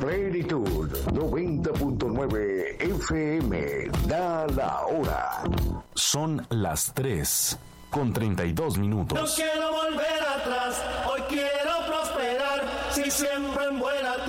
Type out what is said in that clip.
Plenitud 90.9 FM. Da la hora. Son las 3:32. No quiero volver atrás, hoy quiero prosperar. Si siembro en buena tierra.